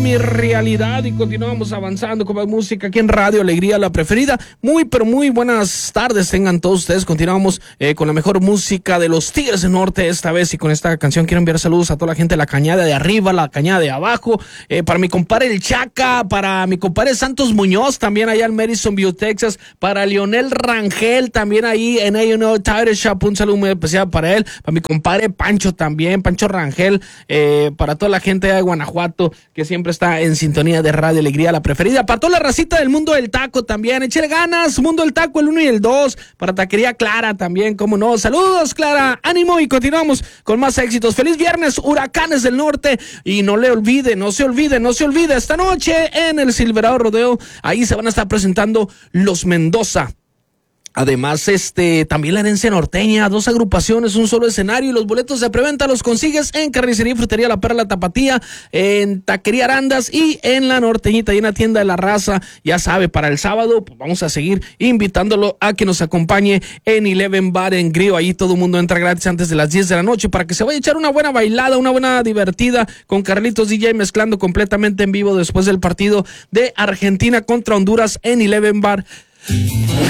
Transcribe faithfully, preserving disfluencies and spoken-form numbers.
mi realidad y continuamos avanzando con más música aquí en Radio Alegría, la preferida. Muy, pero muy buenas tardes tengan todos ustedes. Continuamos eh, con la mejor música de los Tigres del Norte esta vez y con esta canción quiero enviar saludos a toda la gente de la cañada de arriba, la cañada de abajo, eh, para mi compadre el Chaca, para mi compadre Santos Muñoz, también allá en Madison View, Texas, para Lionel Rangel, también ahí en A and O Tire Shop, un saludo muy especial para él, para mi compadre Pancho también, Pancho Rangel, eh, para toda la gente de Guanajuato que siempre está en sintonía de Radio Alegría, la preferida, para toda la racita del Mundo del Taco también, échale ganas, Mundo del Taco el uno y el dos, para Taquería Clara también, cómo no, saludos Clara, ánimo y continuamos con más éxitos. Feliz viernes, Huracanes del Norte, y no le olvide, no se olvide, no se olvide, esta noche en el Silverado Rodeo, ahí se van a estar presentando los Mendoza. Además, este, también la Herencia Norteña, dos agrupaciones, un solo escenario, y los boletos de preventa los consigues en Carnicería y Frutería La Perla Tapatía, en Taquería Arandas y en La Norteñita, y en la Tienda de la Raza. Ya sabe, para el sábado, pues vamos a seguir invitándolo a que nos acompañe en Eleven Bar en Grio. Ahí todo el mundo entra gratis antes de las diez de la noche para que se vaya a echar una buena bailada, una buena divertida con Carlitos D J mezclando completamente en vivo después del partido de Argentina contra Honduras en Eleven Bar.